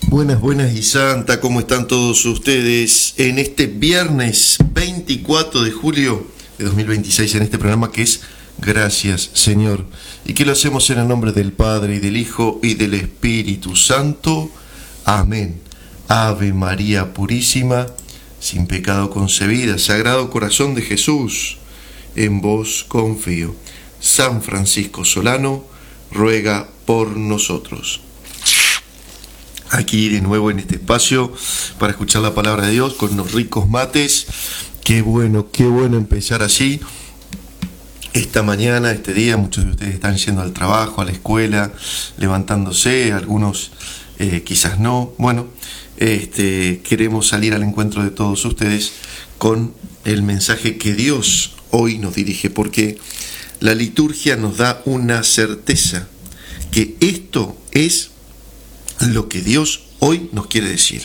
Buenas, buenas y santa, ¿cómo están todos ustedes? En este viernes 24 de julio de 2026, en este programa que es Gracias, Señor, y que lo hacemos en el nombre del Padre, y del Hijo, y del Espíritu Santo. Amén. Ave María Purísima, sin pecado concebida, Sagrado Corazón de Jesús, en vos confío. San Francisco Solano, ruega por nosotros. Aquí de nuevo en este espacio para escuchar la palabra de Dios con unos ricos mates. Qué bueno empezar así. Esta mañana, este día, muchos de ustedes están yendo al trabajo, a la escuela, levantándose, algunos quizás no. Bueno, queremos salir al encuentro de todos ustedes con el mensaje que Dios hoy nos dirige, porque la liturgia nos da una certeza, que esto es lo que Dios hoy nos quiere decir.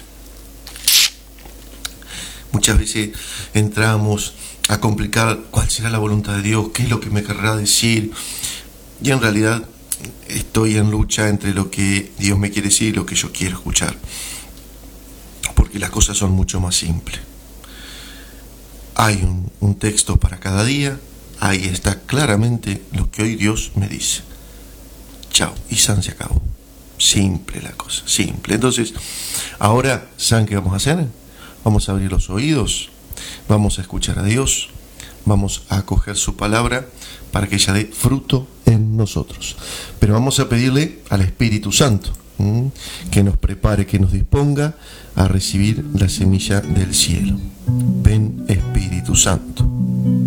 Muchas veces entramos a complicar cuál será la voluntad de Dios, qué es lo que me querrá decir, y en realidad estoy en lucha entre lo que Dios me quiere decir y lo que yo quiero escuchar, porque las cosas son mucho más simples. Hay un texto para cada día, ahí está claramente lo que hoy Dios me dice. Chao, y san se acabó. Simple la cosa, simple. Entonces, ahora, ¿saben qué vamos a hacer? Vamos a abrir los oídos, vamos a escuchar a Dios, vamos a acoger su palabra para que ella dé fruto en nosotros. Pero vamos a pedirle al Espíritu Santo que nos prepare, que nos disponga a recibir la semilla del cielo. Ven, Espíritu Santo.